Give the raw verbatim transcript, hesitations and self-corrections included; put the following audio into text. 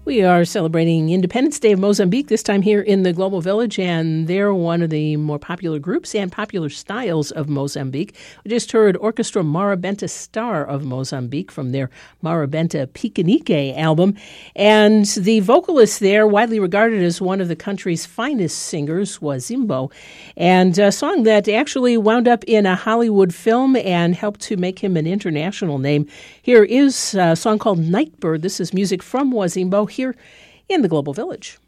We are celebrating Independence Day of Mozambique, this time here in the Global Village, and they're one of the more popular groups and popular styles of Mozambique. We just heard Orchestra Marabenta Star of Mozambique from their Marabenta Piquenique album, and the vocalist there, widely regarded as one of the country's finest singers, Wazimbo, and a song that actually wound up in a Hollywood film and helped to make him an international name. Here is a song called Nightbird. This is music from Wazimbo here in the Global Village.